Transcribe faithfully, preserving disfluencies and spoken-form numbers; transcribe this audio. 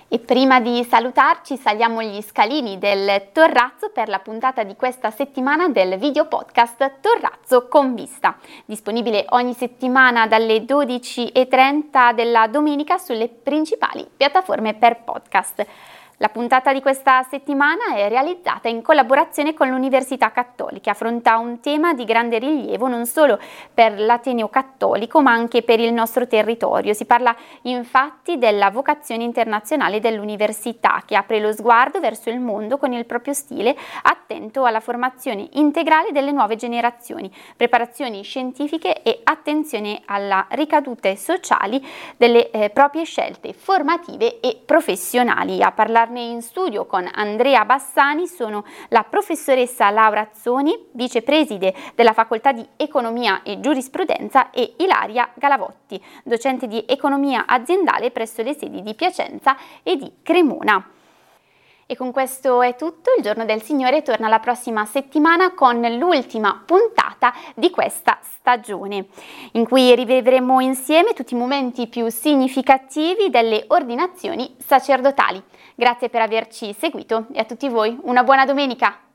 E prima di salutarci saliamo gli scalini del Torrazzo per la puntata di questa settimana del video podcast Torrazzo con vista, disponibile ogni settimana dalle dodici e trenta della domenica sulle principali piattaforme per podcast. La puntata di questa settimana è realizzata in collaborazione con l'Università Cattolica, affronta un tema di grande rilievo non solo per l'Ateneo Cattolico ma anche per il nostro territorio. Si parla infatti della vocazione internazionale dell'università, che apre lo sguardo verso il mondo con il proprio stile attento alla formazione integrale delle nuove generazioni, preparazioni scientifiche e attenzione alla ricadute sociali delle eh, proprie scelte formative e professionali. A parlare in studio con Andrea Bassani sono la professoressa Laura Azzoni, vicepreside della Facoltà di Economia e Giurisprudenza, e Ilaria Galavotti, docente di Economia aziendale presso le sedi di Piacenza e di Cremona. E con questo è tutto, il Giorno del Signore torna la prossima settimana con l'ultima puntata di questa stagione, in cui rivivremo insieme tutti i momenti più significativi delle ordinazioni sacerdotali. Grazie per averci seguito e a tutti voi una buona domenica!